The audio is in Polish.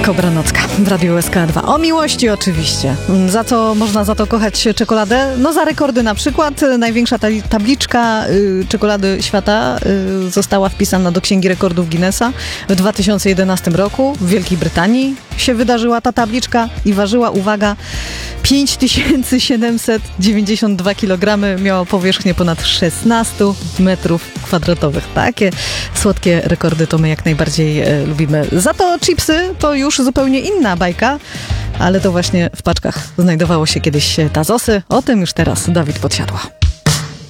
Kobranocka w Radiu SK2. O miłości oczywiście. Można za to kochać czekoladę? No za rekordy na przykład. Największa tabliczka czekolady świata została wpisana do Księgi Rekordów Guinnessa w 2011 roku. W Wielkiej Brytanii się wydarzyła ta tabliczka i ważyła, uwaga, 5792 kg, miała powierzchnię ponad 16 metrów kwadratowych. Takie słodkie rekordy to my jak najbardziej lubimy. Za to chipsy to już zupełnie inna bajka, ale to właśnie w paczkach znajdowało się kiedyś tazosy. O tym już teraz Dawid Podsiadła.